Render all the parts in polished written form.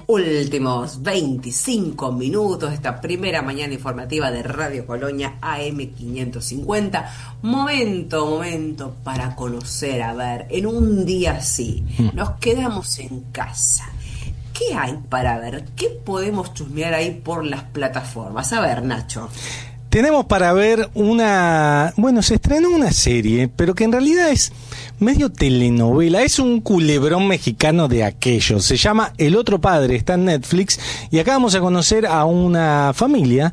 últimos 25 minutos de esta primera mañana informativa de Radio Colonia AM550. Momento para conocer, a ver, en un día así, nos quedamos en casa. ¿Qué hay para ver? ¿Qué podemos chusmear ahí por las plataformas? A ver, Nacho. Tenemos para ver se estrenó una serie, pero que en realidad es medio telenovela, es un culebrón mexicano de aquellos. Se llama El Otro Padre, está en Netflix, y acá vamos a conocer a una familia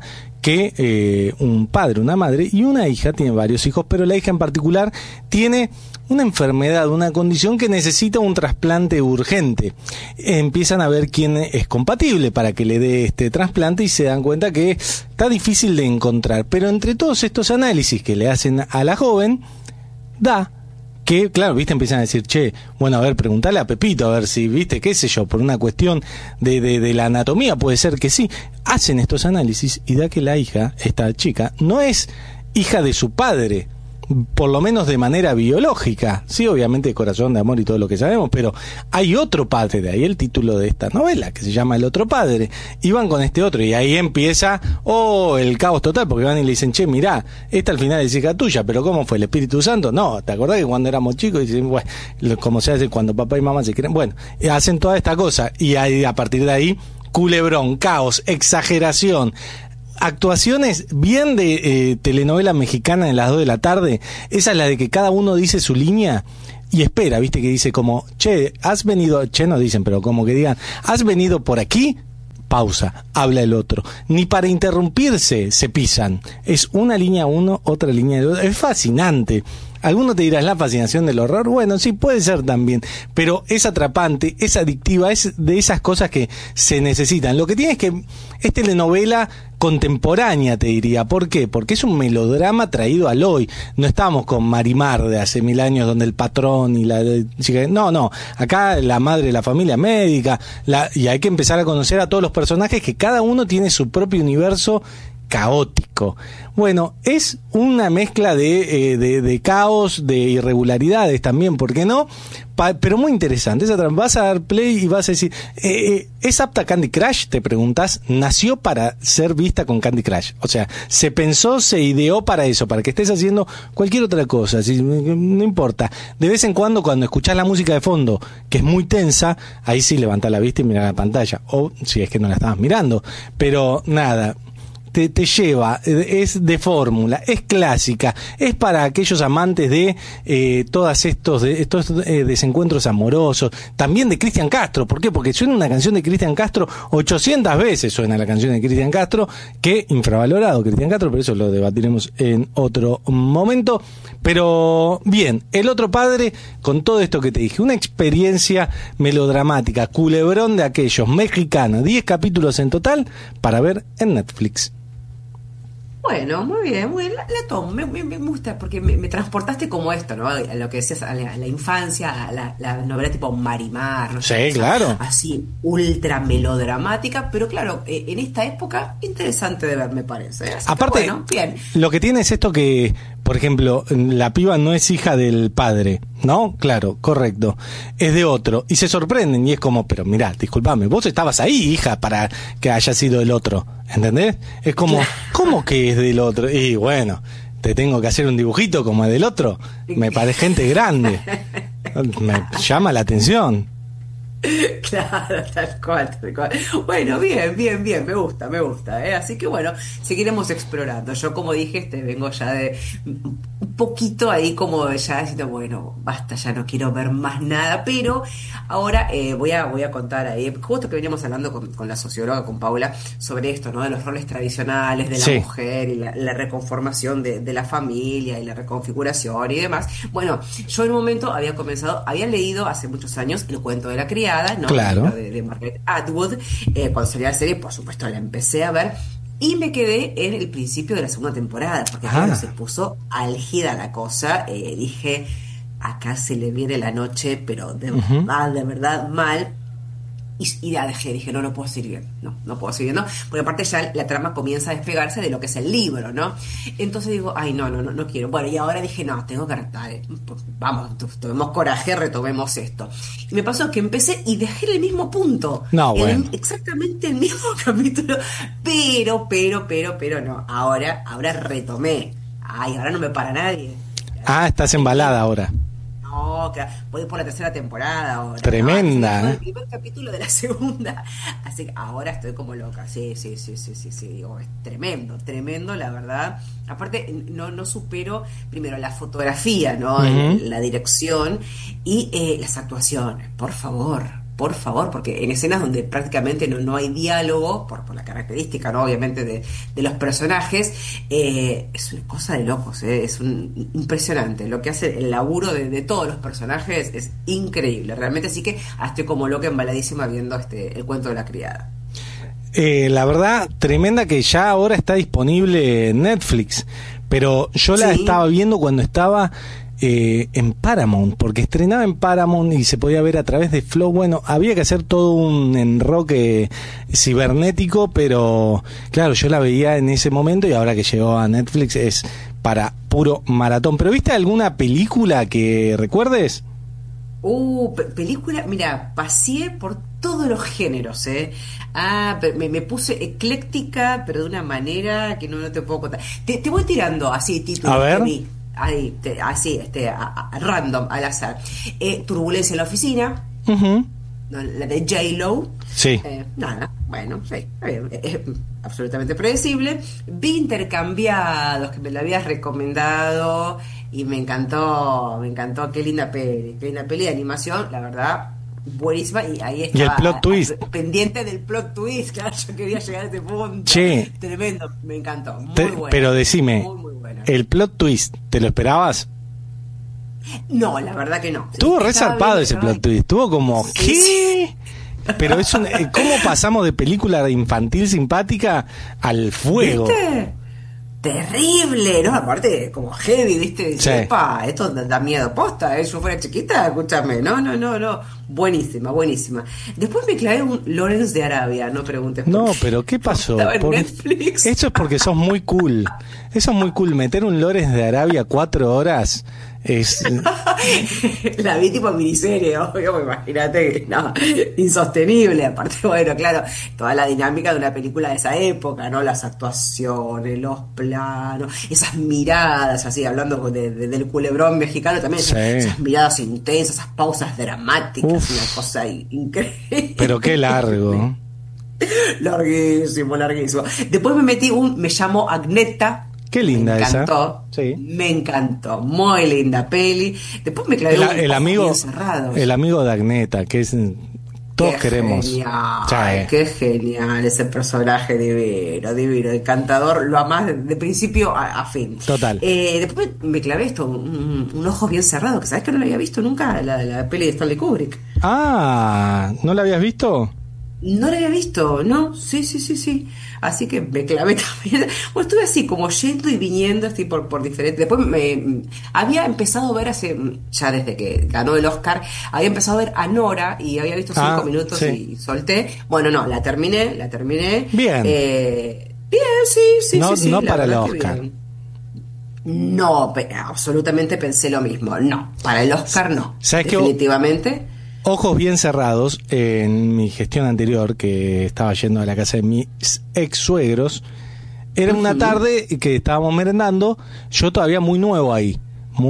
que un padre, una madre y una hija, tiene varios hijos, pero la hija en particular tiene una enfermedad, una condición que necesita un trasplante urgente. Empiezan a ver quién es compatible para que le dé este trasplante y se dan cuenta que está difícil de encontrar. Pero entre todos estos análisis que le hacen a la joven, da que, claro, empiezan a decir, a ver, preguntale a Pepito, a ver si, qué sé yo, por una cuestión de la anatomía, puede ser que sí. Hacen estos análisis y da que la hija, esta chica, no es hija de su padre, por lo menos de manera biológica, sí, obviamente de corazón, de amor y todo lo que sabemos, pero hay otro padre, de ahí el título de esta novela, que se llama El Otro Padre, y van con este otro, y ahí empieza, el caos total, porque van y le dicen, mirá, esta al final es hija tuya, pero ¿cómo fue? ¿El Espíritu Santo? No, ¿te acordás que cuando éramos chicos, dicen, como se hace cuando papá y mamá se quieren? Hacen toda esta cosa, y ahí, a partir de ahí, culebrón, caos, exageración, actuaciones bien de telenovela mexicana en las 2 de la tarde. Esa es la de que cada uno dice su línea y espera, que dice como, has venido, no dicen, pero como que digan, has venido por aquí, pausa, habla el otro. Ni para interrumpirse se pisan. Es una línea uno, otra línea de otro. Es fascinante. Alguno te dirá, ¿es la fascinación del horror? Bueno, sí, puede ser también, pero es atrapante, es adictiva, es de esas cosas que se necesitan. Lo que tiene es que es telenovela contemporánea, te diría. ¿Por qué? Porque es un melodrama traído al hoy. No estamos con Marimar de hace 1000 años, donde el patrón y la chica... No. Acá la madre de la familia médica, y hay que empezar a conocer a todos los personajes, que cada uno tiene su propio universo caótico. Es una mezcla de caos, de irregularidades también, ¿por qué no? Pero muy interesante. Vas a dar play y vas a decir, ¿es apta Candy Crush? Te preguntas. Nació para ser vista con Candy Crush. O sea, se pensó, se ideó para eso, para que estés haciendo cualquier otra cosa. No importa. De vez en cuando escuchás la música de fondo, que es muy tensa, ahí sí levantá la vista y mirá la pantalla. O si es que no la estabas mirando. Pero nada, te lleva, es de fórmula, es clásica, es para aquellos amantes de todos estos desencuentros amorosos, también de Cristian Castro. ¿Por qué? Porque suena una canción de Cristian Castro 800 veces, suena la canción de Cristian Castro, que infravalorado Cristian Castro, pero eso lo debatiremos en otro momento. Pero bien, El Otro Padre, con todo esto que te dije, una experiencia melodramática, culebrón de aquellos, mexicana, 10 capítulos en total para ver en Netflix. Bueno, muy bien, la tomo, me gusta porque me transportaste como esto, ¿no? A lo que decías, a la infancia, a la novela tipo Marimar, ¿no? Sí, claro. Así, ultra melodramática, pero claro, en esta época, interesante de ver, me parece. Así aparte, que, bien. Lo que tiene es esto que, por ejemplo, la piba no es hija del padre, ¿no? Claro, correcto. Es de otro. Y se sorprenden y es como, pero mirá, disculpame, vos estabas ahí, hija, para que haya sido el otro. ¿Entendés? Es como, ¿cómo que es del otro? Y bueno, te tengo que hacer un dibujito como es del otro. Me parece gente grande. Me llama la atención. Claro, tal cual. Bueno, bien, me gusta, así que bueno, seguiremos explorando. Yo, como dije, vengo ya de un poquito ahí como ya diciendo, bueno, basta, ya no quiero ver más nada, pero ahora voy a contar ahí, justo que veníamos hablando con la socióloga, con Paula, sobre esto, ¿no? De los roles tradicionales de la mujer y la reconformación de la familia y la reconfiguración y demás. Bueno, yo en un momento había leído hace muchos años El Cuento de la Criada, ¿no? Claro. De Margaret Atwood. Cuando salió la serie, por supuesto, la empecé a ver y me quedé en el principio de la segunda temporada, porque cuando se puso álgida la cosa, dije, acá se le viene la noche, pero de verdad mal. y la dejé, dije, no puedo seguir viendo, no puedo seguir viendo, porque aparte ya la trama comienza a despegarse de lo que es el libro, ¿no? Entonces digo, ay, no quiero. Bueno, y ahora dije, no, tengo que vamos, tomemos coraje, retomemos esto. Y me pasó que empecé y dejé el mismo punto. No, bueno. Exactamente el mismo capítulo, pero no, ahora retomé. Ay, ahora no me para nadie. Estás embalada ahora. No, claro, voy por la tercera temporada ahora. Tremenda. No, el primer capítulo de la segunda. Así que ahora estoy como loca. Sí. Digo, es tremendo, la verdad. Aparte, no supero, primero, la fotografía, ¿no? Uh-huh. La dirección y las actuaciones. Por favor, porque en escenas donde prácticamente no hay diálogo, por la característica, ¿no? Obviamente de los personajes, es una cosa de locos, es impresionante. Lo que hace el laburo de todos los personajes es increíble, realmente. Así que estoy como loca, embaladísima viendo el cuento de la criada. La verdad, tremenda, que ya ahora está disponible en Netflix, pero yo la estaba viendo cuando estaba en Paramount, porque estrenaba en Paramount y se podía ver a través de Flow. Bueno, había que hacer todo un enroque cibernético, pero claro, yo la veía en ese momento y ahora que llegó a Netflix es para puro maratón. ¿Pero viste alguna película que recuerdes? Película, mira, paseé por todos los géneros, me puse ecléctica, pero de una manera que no te puedo contar. Te voy tirando así títulos a ver. Que vi. Ahí, así, random, al azar. Turbulencia en la oficina. Uh-huh. No, la de J-Lo. Sí. Nada, bueno, sí, es absolutamente predecible. Vi Intercambiados, que me lo habías recomendado y me encantó. Qué linda peli de animación, la verdad, buenísima. Y ahí estaba, y el plot twist, pendiente del plot twist, claro, yo quería llegar a este punto. Sí. Tremendo, me encantó, muy bueno. Pero decime, muy bueno. ¿El plot twist te lo esperabas? No, la verdad que no. Estuvo resarpado ese plot twist. Estuvo como, sí, ¿qué? Pero es ¿cómo pasamos de película infantil simpática al fuego? ¿Viste? Terrible, ¿no? Aparte, como heavy, ¿viste? Sí. Epa, esto da miedo posta, ¿eh? Yo fuera chiquita, escúchame. No. Buenísima. Después me clavé un Lawrence de Arabia, no preguntes por No, qué. pero ¿qué pasó? Estaba en Netflix. Eso es porque sos muy cool. Eso es muy cool. Meter un Lawrence de Arabia 4 horas es... La vi tipo miniserie, obvio, imagínate, no, insostenible. Aparte, bueno, claro, toda la dinámica de una película de esa época, ¿no? Las actuaciones, los planos, esas miradas, así, hablando del culebrón mexicano también, Sí. esas miradas intensas, esas pausas dramáticas, Uf. una cosa increíble. Pero qué largo. Larguísimo. Después me llamo Agneta. Qué linda me encantó, esa. Sí. Me encantó, muy linda peli. Después me clavé El amigo de Agneta, que es todos qué queremos. Genial, Sí. qué genial ese personaje divino, encantador, lo amás de principio a fin. Total. Después me clavé un ojo bien cerrado, que sabes que no lo había visto nunca, la peli de Stanley Kubrick. ¿No la habías visto? No la había visto, ¿no? Sí. Así que me clavé también. Bueno, estuve así como yendo y viniendo, así por diferentes. Después había empezado a ver ya desde que ganó el Oscar, había empezado a ver a Nora y había visto 5 minutos sí. y solté. Bueno, no, la terminé. Bien. Sí. No para el Oscar. No, absolutamente pensé lo mismo. No, para el Oscar no. ¿Sabes definitivamente. Ojos bien cerrados, en mi gestión anterior, que estaba yendo a la casa de mis ex suegros, era una tarde que estábamos merendando, yo todavía muy nuevo ahí,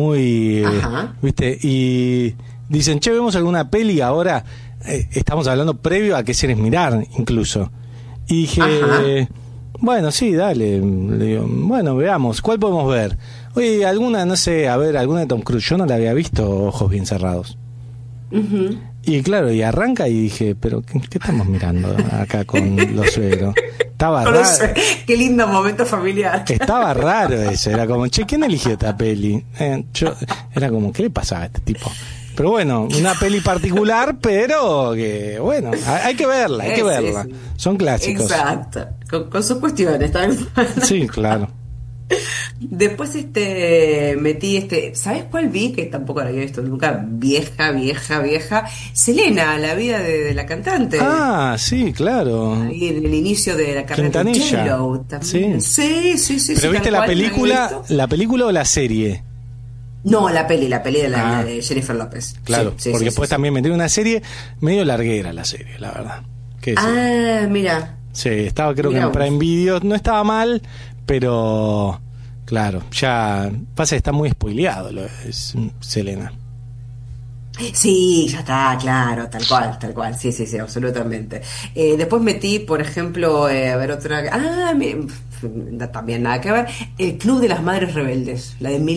¿viste? Y dicen, che, ¿vemos alguna peli ahora? Estamos hablando previo a qué series mirar, incluso. Y dije, bueno, sí, dale. Le digo, bueno, veamos, ¿cuál podemos ver? Oye, alguna de Tom Cruise, yo no la había visto, Ojos bien cerrados. Uh-huh. Y claro, y arranca y dije, pero ¿qué estamos mirando acá con los suegros? Estaba No raro. sé, qué lindo momento familiar. Estaba raro eso, era como, che, ¿quién eligió esta peli? Era como, ¿qué le pasaba a este tipo? Pero bueno, una peli particular, pero que bueno, hay que verla, Sí. Son clásicos. Exacto, con sus cuestiones, tal. Sí, claro. Después metí ¿sabes cuál vi? Que tampoco la había visto nunca, vieja, vieja, vieja. Selena, la vida de la cantante. Ah, sí, claro. Ahí en el inicio de la carrera de Quintanilla. J-Lo también. Sí. Sí, sí, sí, ¿Pero sí, viste tal cual, ¿la había visto? la película o la serie? No, la peli de la Ah, de Jennifer López. claro, Sí, sí, porque sí, después sí, sí. también metí una serie medio larguera la serie, la verdad. ¿Qué decir? Ah, mira. Sí, estaba creo que Mirá en vos. Prime Video, no estaba mal, pero claro, ya pasa que está muy spoileado lo de Selena. Sí, ya está, claro, tal cual, sí, sí, sí, absolutamente. Después metí, por ejemplo, a ver otra, también nada que ver, El Club de las Madres Rebeldes, la de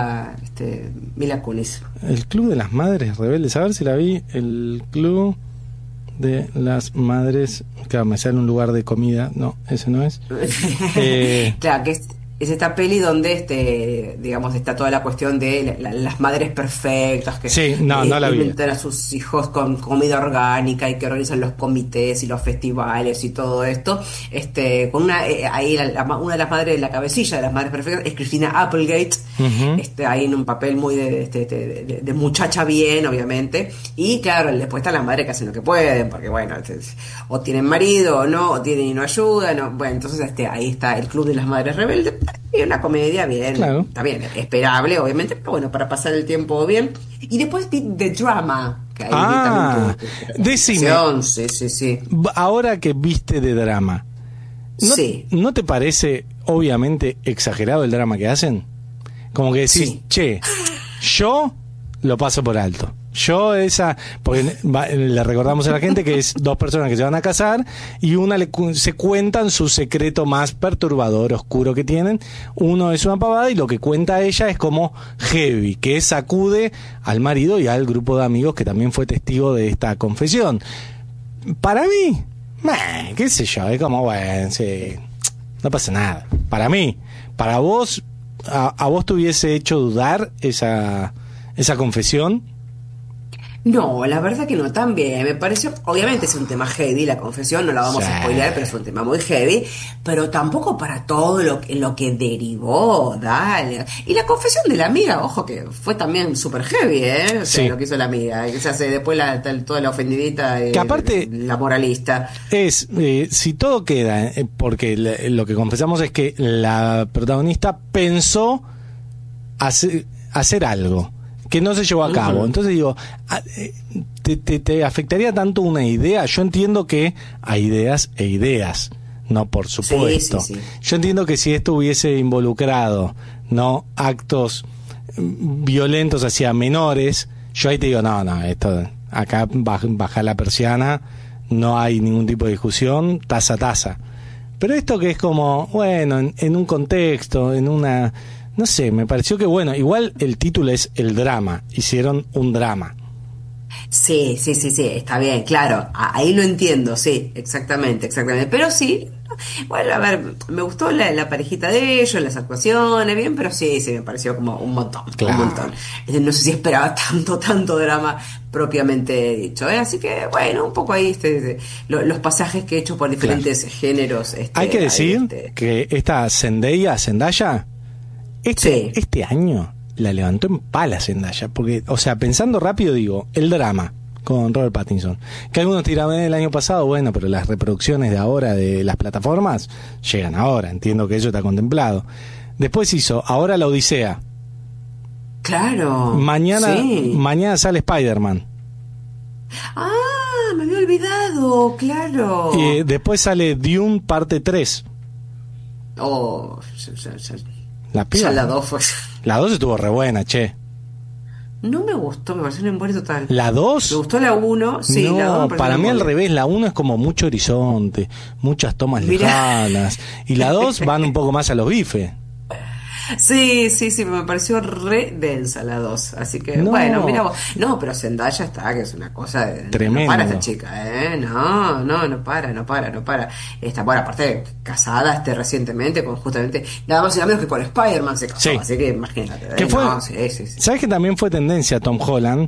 Mila Kunis. El Club de las Madres Rebeldes, a ver si la vi, el Club de las Madres, claro, me sale un lugar de comida, no, ese no es. Claro, que es esta peli donde digamos, está toda la cuestión de las madres perfectas que Sí, no la vi. alimentan a sus hijos con comida orgánica y que organizan los comités y los festivales y todo esto. Con ahí una de las madres, la cabecilla de las madres perfectas es Christina Applegate. Ujú. Ahí en un papel muy de muchacha bien, obviamente. Y claro, después están las madres que hacen lo que pueden, porque bueno, o tienen marido o no, o tienen y no ayudan. Bueno, entonces ahí está El Club de las Madres Rebeldes. Y una comedia bien, Claro. está bien, esperable, obviamente, pero bueno, para pasar el tiempo bien. Y después vi The Drama, que ahí Ah, también decime. sí, sí, sí. Ahora que viste de drama, Sí. ¿no te parece obviamente exagerado el drama que hacen? Como que decís, Sí. che, yo lo paso por alto. Porque le recordamos a la gente que es dos personas que se van a casar y una se cuentan su secreto más perturbador, oscuro que tienen. Uno es una pavada y lo que cuenta ella es como heavy, que sacude al marido y al grupo de amigos que también fue testigo de esta confesión. Para mí, qué sé yo, es como, bueno, sí, no pasa nada. Para mí, para vos, a vos te hubiese hecho dudar esa confesión. No, la verdad que no, también me pareció, obviamente es un tema heavy, la confesión, no la vamos Sí. a spoilear, pero es un tema muy heavy, pero tampoco para todo lo que derivó, dale. Y la confesión de la amiga, ojo que fue también súper heavy, O sea, Sí. lo que hizo la amiga, que se hace después toda la ofendidita, Que aparte la moralista. Si todo queda, porque lo que confesamos es que la protagonista pensó hacer algo que no se llevó a cabo. Ujú. Entonces digo, ¿te afectaría tanto una idea? Yo entiendo que hay ideas e ideas, no, por supuesto. Sí, sí, sí. Yo entiendo que si esto hubiese involucrado no actos violentos hacia menores, yo ahí te digo, no, esto acá baja la persiana, no hay ningún tipo de discusión, taza. Pero esto que es como, bueno, en un contexto, en una... No sé, me pareció que, bueno, igual el título es El Drama, hicieron un drama. Sí, sí, sí, sí, está bien, claro, ahí lo entiendo, sí, exactamente, pero sí, bueno, a ver, me gustó la parejita de ellos, las actuaciones, bien, pero sí, me pareció como un montón, Claro. un montón. No sé si esperaba tanto drama propiamente dicho, Así que, bueno, un poco ahí los pasajes que he hecho por diferentes géneros. Hay que decir que esta Zendaya, Sí. este año la levantó en pala Zendaya, porque, o sea, pensando rápido digo, el drama con Robert Pattinson, que algunos tiraban el año pasado, bueno, pero las reproducciones de ahora de las plataformas llegan ahora, entiendo que eso está contemplado. Después hizo ahora La Odisea. Claro. Sí. Mañana sale Spider-Man. Ah, me había olvidado, claro. Y después sale Dune parte 3. Oh, La piba. ya la 2 fue... La 2 estuvo re buena, che. No me gustó, me pareció un embole total. ¿La 2? ¿Te gustó la 1? Sí, no, la 2 me pareció para un mí al embole. revés, la 1 es como mucho horizonte, muchas tomas Mirá. lejanas, y la 2 van un poco más a los bifes. Sí, me pareció re densa la 2. Así que, No. bueno, mira vos. No, pero Zendaya está, que es una cosa de... Tremendo. No para esta chica, No para. Bueno, aparte, casada recientemente con justamente... Nada más y nada menos que con Spider-Man se casó. Sí. Así que imagínate. ¿Qué fue? No, sí. ¿Sabes que también fue tendencia Tom Holland?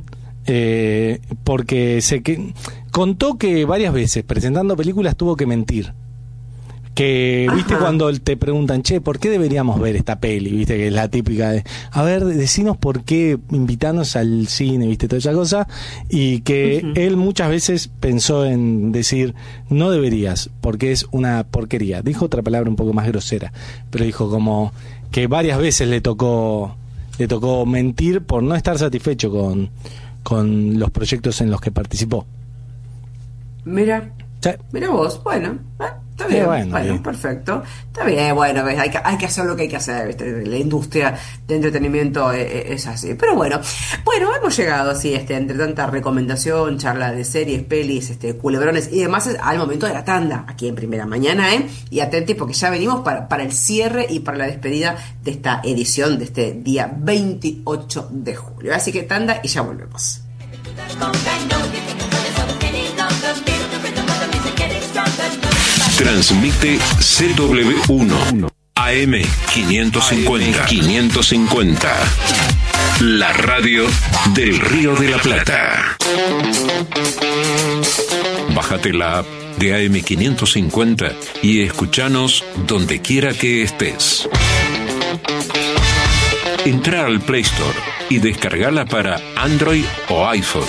Porque contó que varias veces presentando películas tuvo que mentir. Que, viste, Ajá. cuando te preguntan, che, ¿por qué deberíamos ver esta peli? Viste, que es la típica de, a ver, decinos por qué invitarnos al cine, viste, toda esa cosa. Y que él muchas veces pensó en decir, no deberías, porque es una porquería. Dijo otra palabra un poco más grosera, pero dijo como que varias veces le tocó mentir por no estar satisfecho con los proyectos en los que participó. Mira. Sí. Mira vos, bueno, está bien, bueno, bien. Perfecto. Está bien, bueno, ves, hay que hacer lo que hay que hacer, ¿viste? La industria de entretenimiento es así. Pero bueno, hemos llegado así, entre tanta recomendación, charla de series, pelis, culebrones y demás, al momento de la tanda, aquí en Primera Mañana, y atentos porque ya venimos para el cierre y para la despedida de esta edición de este día 28 de julio. Así que tanda y ya volvemos. Transmite CW1 AM 550. La radio del Río de la Plata. Bájate la app de AM 550 y escuchanos donde quiera que estés. Entra al Play Store y descargala para Android o iPhone.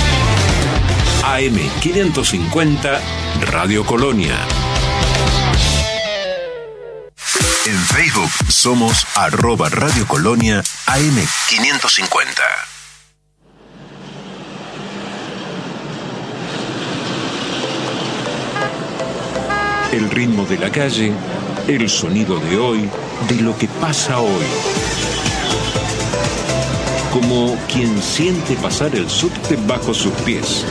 AM 550 Radio Colonia. En Facebook somos @Radio Colonia AM 550. El ritmo de la calle, el sonido de hoy, de lo que pasa hoy. Como quien siente pasar el subte bajo sus pies.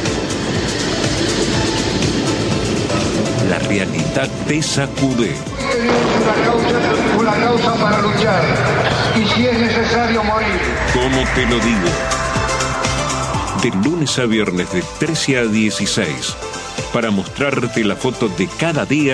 La realidad te sacude. Una causa para luchar, y si es necesario morir. ¿Cómo te lo digo? De lunes a viernes de 13 a 16, para mostrarte la foto de cada día